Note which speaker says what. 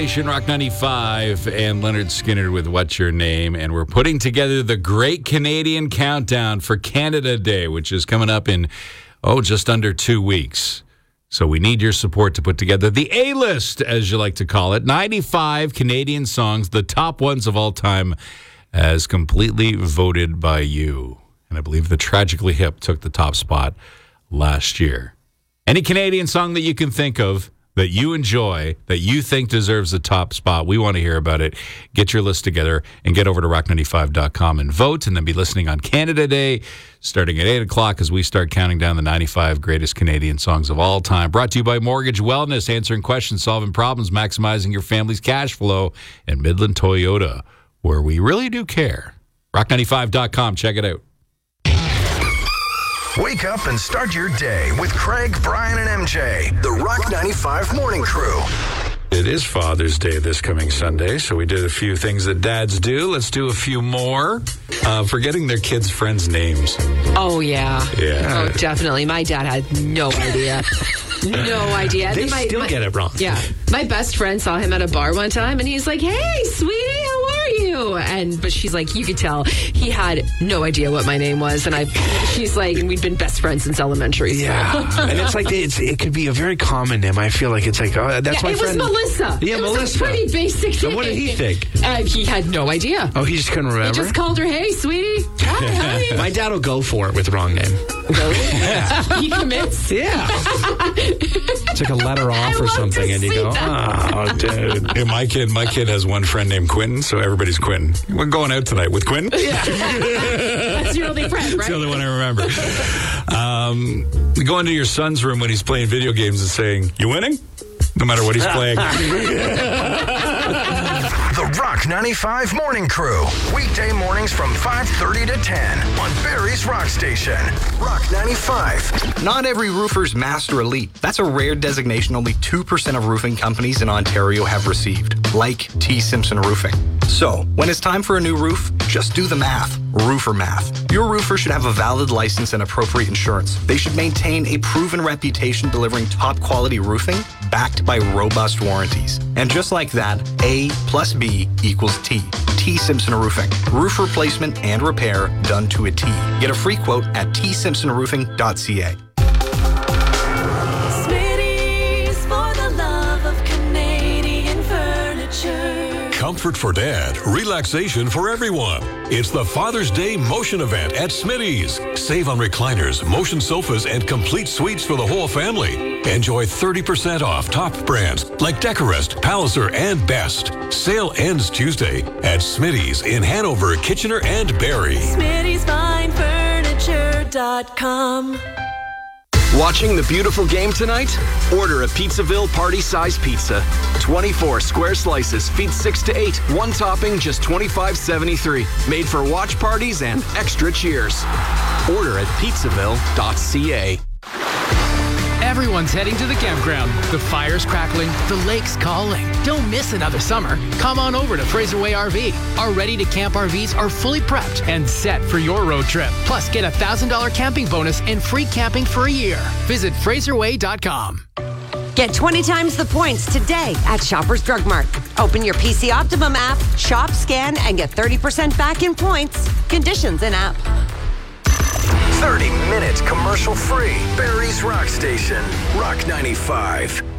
Speaker 1: Rock 95 and Leonard Skinner with What's Your Name, and we're putting together the Great Canadian Countdown for Canada Day, which is coming up in just under 2 weeks. So we need your support to put together the A-list, as you like to call it. 95 Canadian songs, the top ones of all time, as completely voted by you. And I believe the Tragically Hip took the top spot last year. Any Canadian song that you can think of that you enjoy, that you think deserves the top spot, we want to hear about it. Get your list together and get over to rock95.com and vote, and then be listening on Canada Day starting at 8 o'clock as we start counting down the 95 greatest Canadian songs of all time. Brought to you by Mortgage Wellness, answering questions, solving problems, maximizing your family's cash flow, and Midland Toyota, where we really do care. Rock95.com. Check it out.
Speaker 2: Wake up and start your day with Craig, Brian, and MJ, the Rock 95 Morning Crew.
Speaker 1: It is Father's Day this coming Sunday, so we did a few things that dads do. Let's do a few more. Forgetting their kids' friends' names.
Speaker 3: Oh, yeah.
Speaker 1: Yeah.
Speaker 3: Oh, definitely. My dad had no idea. No idea.
Speaker 4: They still get it wrong.
Speaker 3: Yeah. My best friend saw him at a bar one time, and he's like, "Hey, sweetie, how are you?" But she's like, you could tell he had no idea what my name was. And she's like, and we'd been best friends since elementary school.
Speaker 4: Yeah. And it's like, it could be a very common name. I feel like it's like, oh, that's my friend.
Speaker 3: It was Melissa.
Speaker 4: Yeah,
Speaker 3: it
Speaker 4: Melissa.
Speaker 3: Was a pretty basic
Speaker 4: So
Speaker 3: name.
Speaker 4: what did he think?
Speaker 3: He had no idea.
Speaker 4: Oh, he just couldn't remember?
Speaker 3: He just called her, "Hey, sweetie." Hi.
Speaker 4: My dad will go for it with the wrong name.
Speaker 3: Really? Yeah. He commits?
Speaker 4: Yeah. Took a letter off or something, and you go, "Oh, dude."
Speaker 1: Yeah, my kid has one friend named Quentin, so everybody's Quentin. We're going out tonight with Quentin.
Speaker 3: Yeah. That's your only friend, right?
Speaker 1: That's the only one I remember. Going to your son's room when he's playing video games and saying, "You winning?" No matter what he's playing.
Speaker 2: The Rock 95 Morning Crew. Weekday mornings from 5:30 to 10 on Barrie's Rock Station. Rock 95.
Speaker 5: Not every roofer's Master Elite. That's a rare designation only 2% of roofing companies in Ontario have received, like T. Simpson Roofing. So, when it's time for a new roof, just do the math. Roofer math. Your roofer should have a valid license and appropriate insurance. They should maintain a proven reputation delivering top quality roofing backed by robust warranties. And just like that, A plus B equals T. T. Simpson Roofing. Roof replacement and repair done to a T. Get a free quote at tsimpsonroofing.ca.
Speaker 6: Smitty's for the love of Canadian furniture.
Speaker 7: Comfort for dad, relaxation for everyone. It's the Father's Day Motion event at Smitty's. Save on recliners, motion sofas, and complete suites for the whole family. Enjoy 30% off top brands like Decorest, Palliser, and Best. Sale ends Tuesday at Smitty's in Hanover, Kitchener, and Barrie.
Speaker 6: Smitty'sFineFurniture.com.
Speaker 8: Watching the beautiful game tonight? Order a Pizzaville party-size pizza. 24 square slices, feed 6 to 8. One topping, just $25.73. Made for watch parties and extra cheers. Order at pizzaville.ca.
Speaker 9: Everyone's heading to the campground. The fire's crackling, the lake's calling. Don't miss another summer. Come on over to Fraser Way RV. Our ready-to-camp RVs are fully prepped and set for your road trip. Plus, get a $1,000 camping bonus and free camping for a year. Visit FraserWay.com.
Speaker 10: Get 20 times the points today at Shoppers Drug Mart. Open your PC Optimum app, shop, scan, and get 30% back in points. Conditions in app.
Speaker 2: 30 minutes commercial free. Barrie's Rock Station. Rock 95.